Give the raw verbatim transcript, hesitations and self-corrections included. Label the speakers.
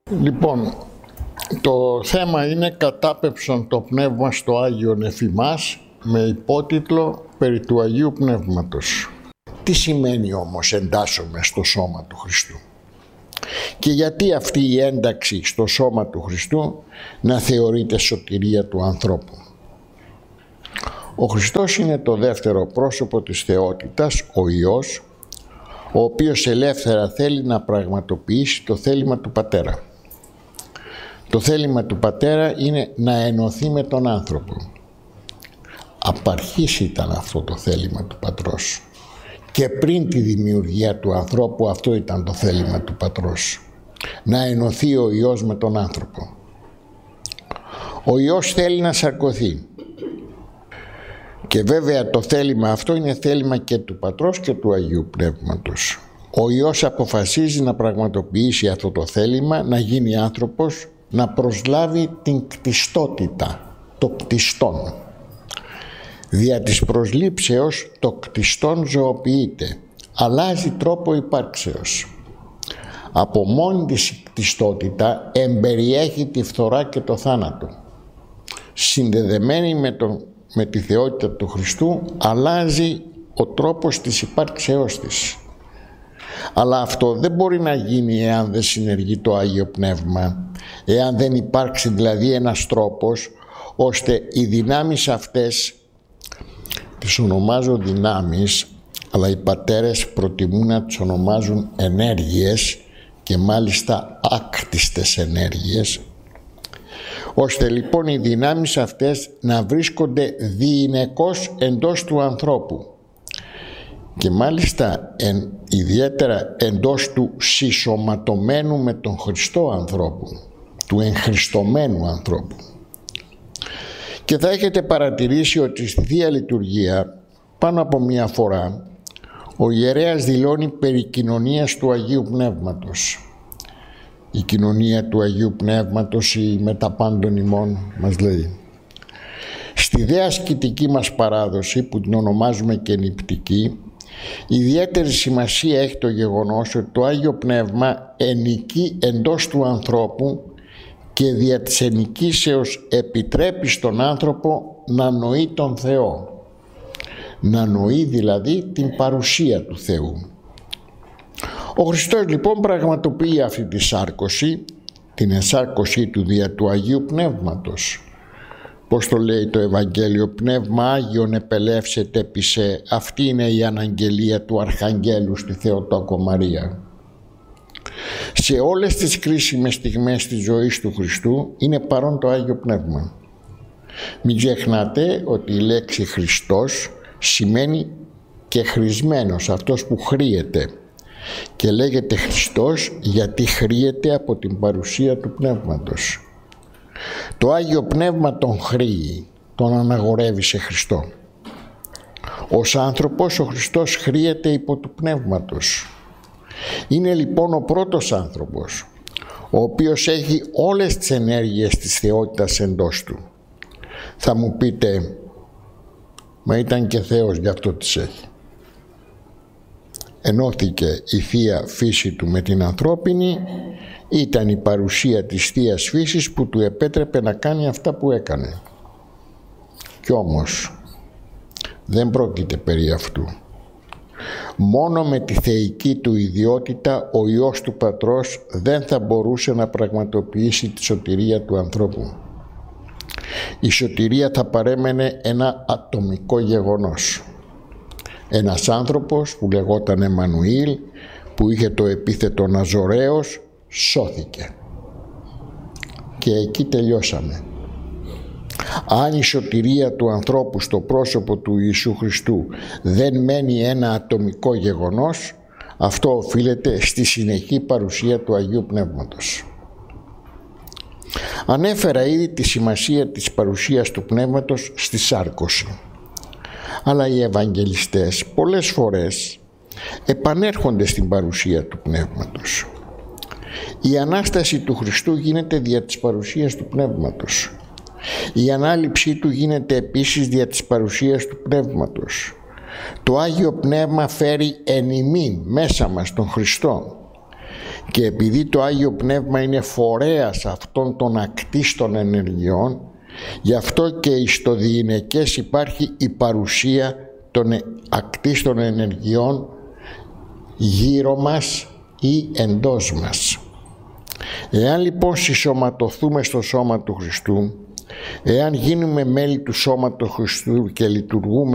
Speaker 1: Λοιπόν, το θέμα είναι «Κατάπεψον το πνεύμα στο Άγιον εφημάς» με υπότιτλο «Περί του Αγίου Πνεύματος». Τι σημαίνει όμως εντάσσομαι στο σώμα του Χριστού? Και γιατί αυτή η ένταξη στο σώμα του Χριστού να θεωρείται σωτηρία του ανθρώπου? Ο Χριστός είναι το δεύτερο πρόσωπο της θεότητας, ο Υιός, ο οποίος ελεύθερα θέλει να πραγματοποιήσει το θέλημα του Πατέρα. Το θέλημα του Πατέρα είναι να ενωθεί με τον άνθρωπο. Απ' αρχής ήταν αυτό το θέλημα του Πατρός. Και πριν τη δημιουργία του ανθρώπου αυτό ήταν το θέλημα του Πατρός. Να ενωθεί ο Υιός με τον άνθρωπο. Ο Υιός θέλει να σαρκωθεί. Και βέβαια το θέλημα αυτό είναι θέλημα και του Πατρός και του Αγίου Πνεύματος. Ο Υιός αποφασίζει να πραγματοποιήσει αυτό το θέλημα, να γίνει άνθρωπος, να προσλάβει την κτιστότητα, το κτιστόν. Δια της προσλήψεως το κτιστόν ζωοποιείται, αλλάζει τρόπο υπάρξεως. Από μόνη της η κτιστότητα εμπεριέχει τη φθορά και το θάνατο. Συνδεδεμένη με, τον, με τη θεότητα του Χριστού αλλάζει ο τρόπος της υπάρξεώς της. Αλλά αυτό δεν μπορεί να γίνει εάν δεν συνεργεί το Άγιο Πνεύμα, εάν δεν υπάρξει δηλαδή ένας τρόπος ώστε οι δυνάμεις αυτές, τις ονομάζω δυνάμεις, αλλά οι πατέρες προτιμούν να τις ονομάζουν ενέργειες και μάλιστα άκτιστες ενέργειες, ώστε λοιπόν οι δυνάμεις αυτές να βρίσκονται διηνεκώς εντός του ανθρώπου και μάλιστα εν, ιδιαίτερα εντός του συσσωματωμένου με τον Χριστό ανθρώπου, του εγχριστωμένου ανθρώπου. Και θα έχετε παρατηρήσει ότι στη Θεία Λειτουργία πάνω από μία φορά ο ιερέας δηλώνει περί κοινωνίας του Αγίου Πνεύματος. Η κοινωνία του Αγίου Πνεύματος, η μετα πάντων ημών, μας λέει. Στη δε ασκητική μας παράδοση που την ονομάζουμε και νηπτική, ιδιαίτερη σημασία έχει το γεγονός ότι το Άγιο Πνεύμα ενοικεί εντός του ανθρώπου και δια της ενοικήσεως επιτρέπει στον άνθρωπο να νοεί τον Θεό. Να νοεί δηλαδή την παρουσία του Θεού. Ο Χριστός λοιπόν πραγματοποιεί αυτή τη σάρκωση, την ενσάρκωσή του δια του Αγίου Πνεύματος. Πώς το λέει το Ευαγγέλιο? Πνεύμα Άγιον επελεύσεται επί σε. Αυτή είναι η αναγγελία του Αρχαγγέλου στη Θεοτόκο Μαρία. Σε όλες τις κρίσιμες στιγμές της ζωής του Χριστού είναι παρόν το Άγιο Πνεύμα. Μην ξεχνάτε ότι η λέξη Χριστός σημαίνει και χρησμένος, αυτός που χρήεται, και λέγεται Χριστός γιατί χρήεται από την παρουσία του Πνεύματος. Το Άγιο Πνεύμα τον χρήει, τον αναγορεύει σε Χριστό. Ως άνθρωπος ο Χριστός χρήεται υπό του Πνεύματος. Είναι λοιπόν ο πρώτος άνθρωπος, ο οποίος έχει όλες τις ενέργειες της θεότητας εντός του. Θα μου πείτε, μα ήταν και Θεός, γι' αυτό τις έχει. Ενώθηκε η Θεία Φύση του με την ανθρώπινη, ήταν η παρουσία της Θείας Φύσης που του επέτρεπε να κάνει αυτά που έκανε. Κι όμως δεν πρόκειται περί αυτού. Μόνο με τη θεϊκή του ιδιότητα ο Υιός του Πατρός δεν θα μπορούσε να πραγματοποιήσει τη σωτηρία του ανθρώπου. Η σωτηρία θα παρέμενε ένα ατομικό γεγονός. Ένας άνθρωπος που λεγόταν Εμμανουήλ, που είχε το επίθετο Ναζωραίος, σώθηκε. Και εκεί τελειώσαμε. Αν η σωτηρία του ανθρώπου στο πρόσωπο του Ιησού Χριστού δεν μένει ένα ατομικό γεγονός, αυτό οφείλεται στη συνεχή παρουσία του Αγίου Πνεύματος. Ανέφερα ήδη τη σημασία της παρουσίας του Πνεύματος στη σάρκωση. Αλλά οι Ευαγγελιστές πολλές φορές επανέρχονται στην παρουσία του Πνεύματος. Η Ανάσταση του Χριστού γίνεται δια της παρουσίας του Πνεύματος. Η ανάληψή του γίνεται επίσης δια της παρουσίας του Πνεύματος. Το Άγιο Πνεύμα φέρει εν ημίν μέσα μας τον Χριστό Και επειδή το Άγιο Πνεύμα είναι φορέας αυτών των ακτίστων ενεργειών, γι' αυτό και στο διηνεκές υπάρχει η παρουσία των ακτίστων ενεργειών γύρω μας ή εντός μας. Εάν λοιπόν συσσωματωθούμε στο σώμα του Χριστού, εάν γίνουμε μέλη του σώματος Χριστού και λειτουργούμε